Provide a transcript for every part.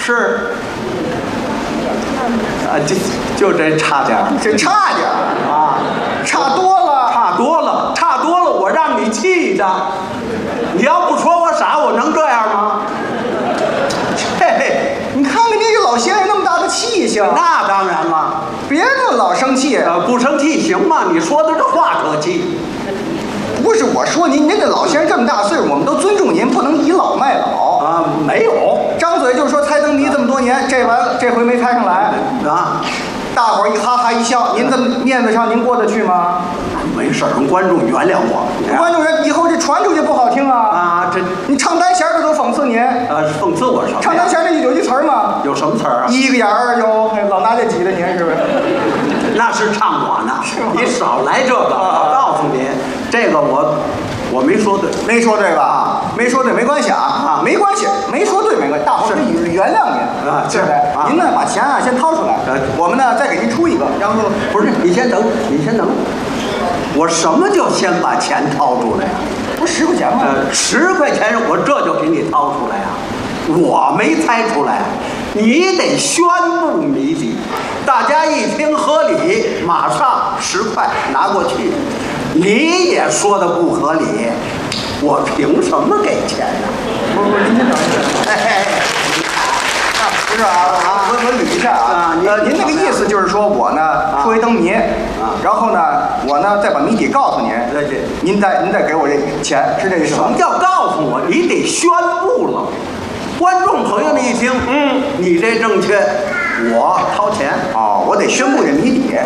是。就这差点儿， 这差点儿啊，差多了， 差多了，我让你气的。你要不说我傻，我能这样吗？ 嘿，你看看这个老先生那么大的气性， 那当然了， 别那么老生气。 不生气行吗？你说的这话可气。 不是我说您，您这老先生这么大岁数，我们都尊重您，不能倚老卖老啊。没有， 张嘴就说猜灯谜这么多年，这回没猜上来啊。 大伙儿一哈哈一笑，您这么面子上您过得去吗？ 没事，让观众原谅我。 观众以后这传出去不好听啊！ 啊，这你唱单弦的都讽刺您。 讽刺我什么？ 唱单弦里有句词儿吗？ 有什么词儿啊？ 一个眼儿有老拿这挤的您是不是？ 那是唱我呢，你少来这个。我告诉你，这个我没说对， 没说对吧？没说对没关系啊，没关系，没说对没关系，大伙儿可以原谅您啊， 对不对？您呢把钱啊先掏出来，我们呢再给您出一个，然后不是你先等，我什么叫先把钱掏出来呀？ 不是10块钱吗 ？10块钱我这就给你掏出来呀，我没猜出来，你得宣布谜底，大家一听合理，马上10块拿过去。你也说的不合理，我凭什么给钱呢？ 不，您先等一下。不是啊，我捋一下啊。您那个意思就是说我呢说一灯谜，然后呢我呢再把谜底告诉您，您再给我这钱，是这意思吗？ 什么叫告诉我？你得宣布了，观众朋友们一听，你这正确，我掏钱。 哦，我得宣布这谜底。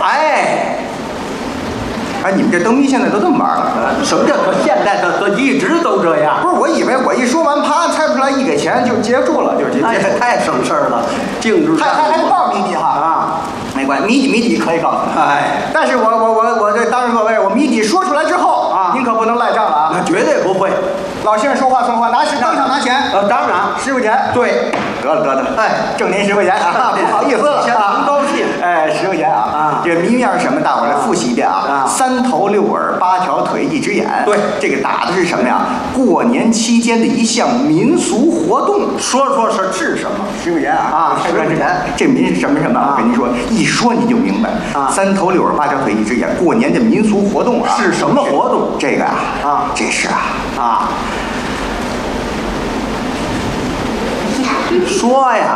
哎，你们这灯谜现在都这么玩了？ 什么叫现在的一直都这样？ 不是，我以为我一说完，啪，猜不出来，一给钱就结束了，就是太省事儿了，静止。 还不告诉谜底哈啊，没关系，谜底可以告诉你。但是我这当着各位，我谜底说出来之后啊，您可不能赖账了啊！ 那绝对不会。 老先生说话算话，当场拿钱。 当然 10块钱。 对， 得了，挣您10块钱啊，不好意思了， 很高兴。 10块钱啊。这谜面是什么？大伙来复习一遍啊。3头6耳8条腿1只眼。 对， 这个打的是什么呀？过年期间的一项民俗活动。 说是什么 ？10块钱啊 ！10块钱， 这民什么？我跟您说，一说你就明白。3头6耳8条腿1只眼，过年的民俗活动啊。 是什么活动？ 这个这是说呀，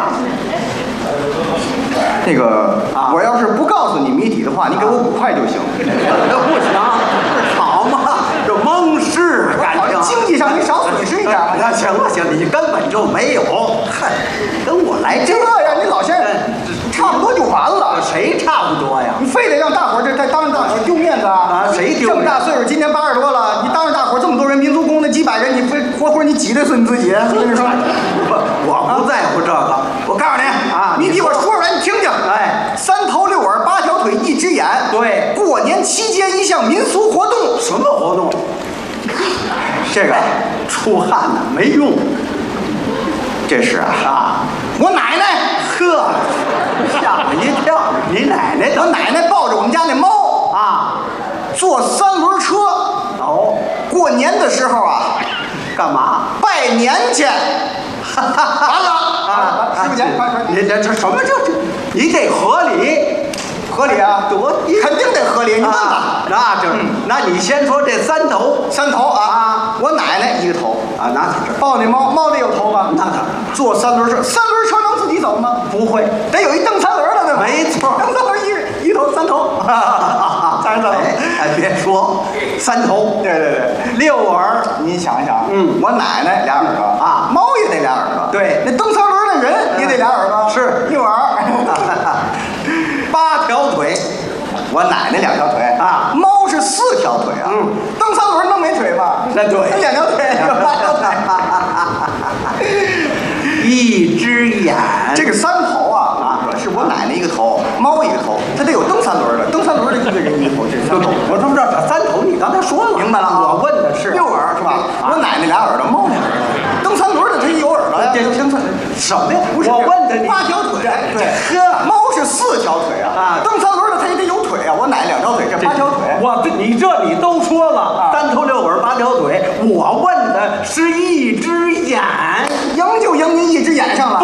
那个我要是不告诉你谜底的话，你给我5块就行。 不行，好嘛，这蒙事感情。 经济上你少损失一点嘛。 行了，你根本就没有。嗨，跟我来这样，你老先生差不多就完了。 谁差不多呀？ 你非得让大伙儿这当着大伙儿丢面子啊？ 谁丢？ 这么大岁数，今年80多了，你当着大伙儿这么多人，民族宫那几百人，你非活活你挤兑死你自己。我跟你说， 我不在乎这个。 我告诉你谜底我说出来，你听听。3头6耳8条腿1只眼。 对， 过年期间一项民俗活动。 什么活动？ 这个出汗呢，没用。 这是我奶奶。 呵，吓我一跳！你奶奶？ 我奶奶抱着我们家那猫坐3轮车。过年的时候干嘛？ 拜年去。完了10块钱， 你这什么这？你得合理。 合理啊，肯定得合理。你问吧， 那你先说这3头我奶奶1个头那抱那猫得有头吧？ 那当然。 坐3轮车，3轮车能自己走吗？ 不会， 得有一蹬3轮的，对吧？ 没错， 蹬3轮一头3头，3头。 别说3头， 对，6耳。您想想，我奶奶2耳朵猫也得2耳朵。 对， 那蹬3轮的人也得2耳朵。 是 6耳。8条腿，我奶奶2条腿猫是4条腿蹬3轮能没腿吗？ 那对， 那2条腿8条腿 1只眼。 这个3头是我奶奶1个头，猫1个头，它得有蹬3轮的，蹬3轮的1个人1个头，这3头。 我知道这3头，你刚才说了， 明白了我问的是 6耳是吧？我奶奶2耳朵，猫2耳朵，蹬3轮的它有耳朵呀。 什么呀？ 不是， 我问的你 8条腿。对，猫是4条腿蹬3轮的它也得有腿我奶奶2条腿，这8条腿。 你都说了，3头6耳8条腿，我问的是1只眼， 赢就赢您1只眼上了。